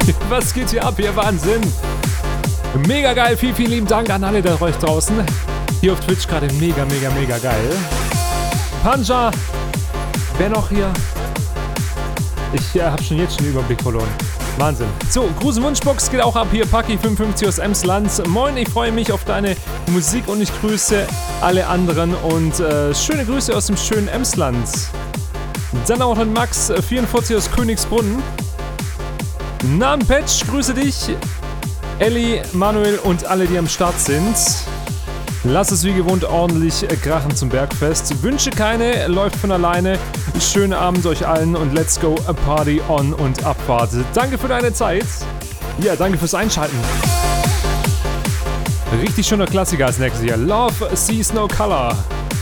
Was geht hier ab? Hier Wahnsinn. Mega geil. Vielen, vielen lieben Dank an alle da euch draußen. Hier auf Twitch gerade mega, mega, mega geil. Panja. Wer noch hier? Ich habe schon jetzt den Überblick verloren. Wahnsinn. So, Gruß und Wunschbox geht auch ab hier. Paki55 aus Emsland. Moin, ich freue mich auf deine Musik und ich grüße alle anderen und schöne Grüße aus dem schönen Emsland. Dann auch an Max44 aus Königsbrunn. Namen Patch, grüße dich. Elli, Manuel und alle, die am Start sind. Lass es wie gewohnt ordentlich krachen zum Bergfest. Wünsche keine, läuft von alleine. Schönen Abend euch allen und let's go a party on und Abfahrt. Danke für deine Zeit. Ja, danke fürs Einschalten. Richtig schöner Klassiker als nächstes hier. Love Sees No Color.